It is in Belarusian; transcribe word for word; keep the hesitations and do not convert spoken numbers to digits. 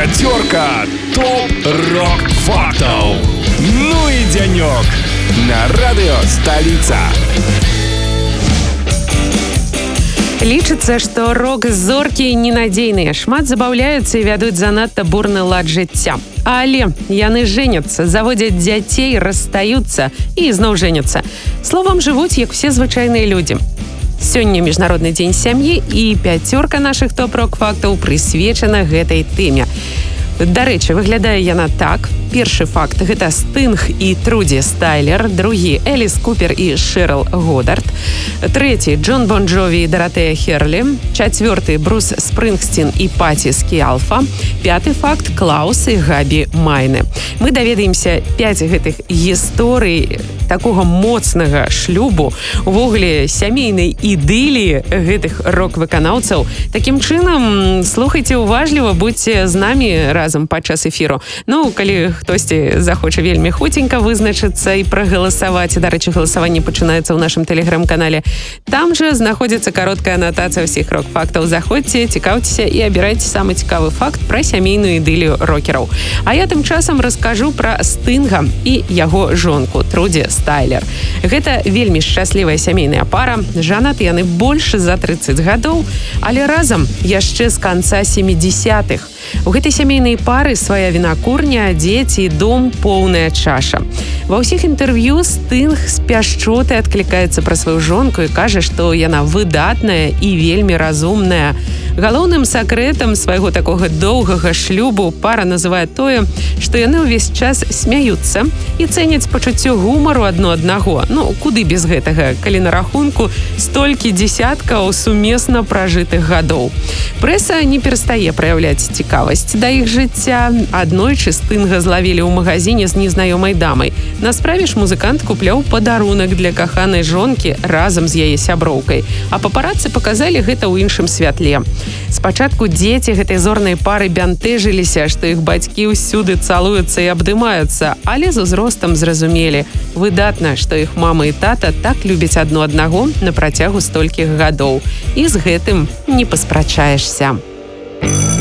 Пятерка топ-рок-фактов. Ну и денек на радио «Столица». Лічыцца, што рок-зоркі ненадзейныя, шмат забаўляюцца і вядуць занадта бурны лад жыцця. Але яны жэняцца, заводзяць дзяцей, расстаюцца і зноў жэняцца. Словам, жывуць, як усе звычайныя людзі. Сёння міжнародны дзень сям'і, і пяцёрка нашых топ-рок-фактаў прысвечана гэтай тэме. Дарэчы, выглядае яна так. Першы факт – гэта Стынг і Труді Стайлер. Другі – Эліс Купер і Шэрыл Годард. Трэці – Джон Бон Джові і Даратэя Херлі. Чацвёрты – Брус Спрынгстін і Паці Скіалфа. Пяты факт – Клаус і Габі Майне. Мы даведаемся пяць гэтых гісторый такога моцнага шлюбу, увогуле сямейнай ідыліі гэтых рок-выканаўцаў. Такім чынам, слухайце уважліва, будьце з намі разам падчас эфіру. Ну, калі хтосьці захоча вельмі хуценька вызначыцца і прагаласаваць. Дарэчы, галасаванне пачынаецца ў нашым тэлеграм-канале. Там жа знаходзіцца кароткая анатацыя ўсіх рок-фактаў. Заходзьце, цікаўцеся і абірайце самы цікавы факт пра сямейную ідылію рокераў. А я тым часам раскажу пра Стынга і яго жонку Труді Стайлер. Гэта вельмі шчаслівая сямейная пара. Жанаты яны больш за трыццаць гадоў, але разам яшчэ з канца сямідзесятых. У гэтай сямейнай пары свая вінакурня, дзеці, дом, поўная чаша. Ва ўсіх інтэрв'ю Стынг з пяшчотай адклікаецца пра сваю жонку і кажа, што яна выдатная і вельмі разумная. Галоўным сакрэтам свайго такога доўгага шлюбу пара называе тое, што яны ўвесь час смяюцца і цэняць пачуццё гумару адно аднаго. Ну, куды без гэтага, калі на рахунку столькі дзесяткаў сумесна пражытых гадоў. Прэса не перастае праяўляць цікавасць да іх жыцця. Аднойчы Стынга злавілі ў магазине з незнаёмай дамай. На справе ж музыкант купляў падарунак для каханай жонкі разам з яе сяброўкай. А папарацы паказалі гэта ў іншым святле. Спачатку дзеці гэтай зорнай пары бянтэжыліся, што іх бацькі ўсюды цалуюцца і абдымаюцца, але з узростам зразумелі. Выдатна, што іх мама і тата так любяць адно аднаго на працягу столькіх гадоў. І з гэтым не паспрачаешся.